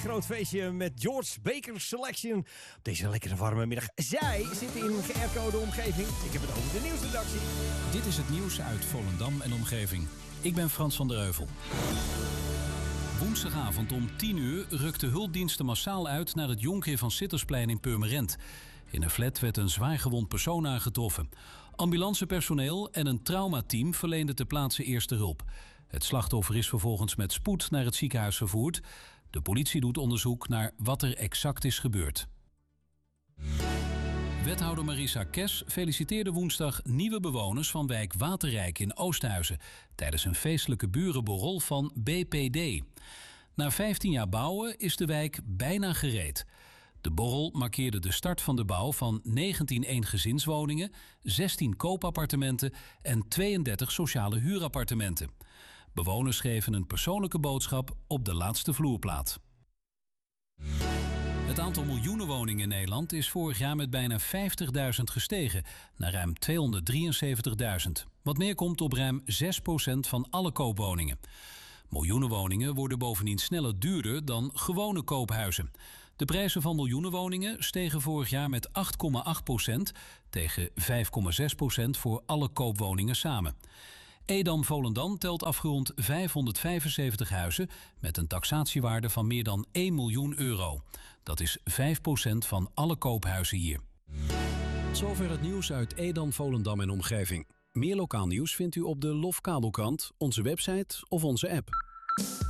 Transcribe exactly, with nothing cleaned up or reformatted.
Groot feestje met George Baker Selection. Op deze lekkere warme middag. Zij zitten in een G R-code omgeving. Ik heb het over de nieuwsredactie. Dit is het nieuws uit Volendam en omgeving. Ik ben Frans van der Heuvel. Woensdagavond om tien uur rukten hulpdiensten massaal uit naar het Jonkheer van Sittersplein in Purmerend. In een flat werd een zwaargewond persoon aangetroffen. Ambulancepersoneel en een traumateam verleenden ter plaatse eerste hulp. Het slachtoffer is vervolgens met spoed naar het ziekenhuis vervoerd. De politie doet onderzoek naar wat er exact is gebeurd. Wethouder Marissa Kes feliciteerde woensdag nieuwe bewoners van wijk Waterrijk in Oosthuizen tijdens een feestelijke burenborrel van B P D. Na vijftien jaar bouwen is de wijk bijna gereed. De borrel markeerde de start van de bouw van negentien eengezinswoningen, zestien koopappartementen en tweeëndertig sociale huurappartementen. Bewoners schreven een persoonlijke boodschap op de laatste vloerplaat. Het aantal miljoenen woningen in Nederland is vorig jaar met bijna vijftigduizend gestegen, naar ruim tweehonderddrieënzeventigduizend. Wat neerkomt op ruim zes procent van alle koopwoningen. Miljoenen woningen worden bovendien sneller duurder dan gewone koophuizen. De prijzen van miljoenen woningen stegen vorig jaar met acht komma acht procent tegen vijf komma zes procent voor alle koopwoningen samen. Edam Volendam telt afgerond vijfhonderdvijfenzeventig huizen met een taxatiewaarde van meer dan één miljoen euro. Dat is vijf procent van alle koophuizen hier. Zover het nieuws uit Edam, Volendam en omgeving. Meer lokaal nieuws vindt u op de Lofkabelkrant, onze website of onze app.